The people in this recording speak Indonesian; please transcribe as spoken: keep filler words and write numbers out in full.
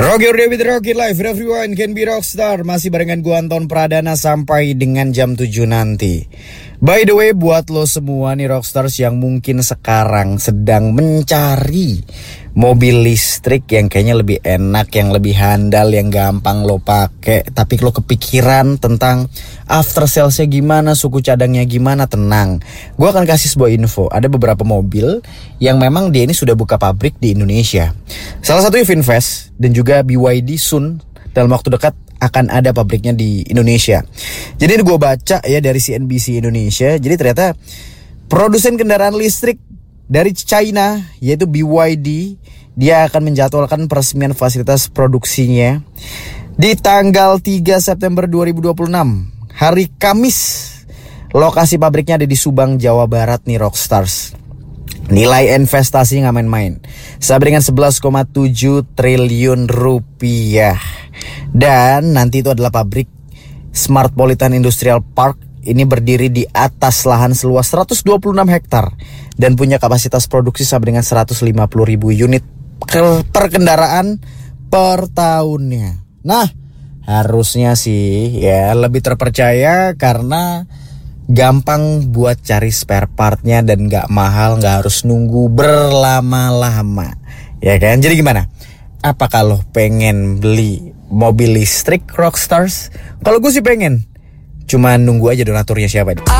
Rocky David Rocky Live, everyone can be rockstar. Masih barengan gua Anton Pradana sampai dengan jam tujuh nanti. By the way, buat lo semua nih rockstars yang mungkin sekarang sedang mencari mobil listrik yang kayaknya lebih enak, yang lebih handal, yang gampang lo pakai, tapi lo kepikiran tentang after salesnya gimana, suku cadangnya gimana, tenang. Gue akan kasih sebuah info. Ada beberapa mobil yang memang dia ini sudah buka pabrik di Indonesia. Salah satunya Vinfast dan juga B Y D soon dalam waktu dekat akan ada pabriknya di Indonesia. Jadi gue baca ya dari C N B C Indonesia. Jadi ternyata produsen kendaraan listrik dari China yaitu B Y D, dia akan menjadwalkan peresmian fasilitas produksinya di tanggal tiga September dua ribu dua puluh enam, hari Kamis. Lokasi pabriknya ada di Subang, Jawa Barat nih rockstars. Nilai investasinya nggak main-main, sampai dengan sebelas koma tujuh triliun rupiah. Dan nanti itu adalah pabrik Smartpolitan Industrial Park. Ini berdiri di atas lahan seluas seratus dua puluh enam hektar dan punya kapasitas produksi sampai dengan seratus lima puluh ribu unit per kendaraan per tahunnya. Nah, harusnya sih ya lebih terpercaya karena gampang buat cari spare partnya dan gak mahal, gak harus nunggu berlama-lama. Ya kan? Jadi gimana? Apa kalau pengen beli mobil listrik rockstars? Kalau gue sih pengen. Cuma nunggu aja donaturnya siapa nih.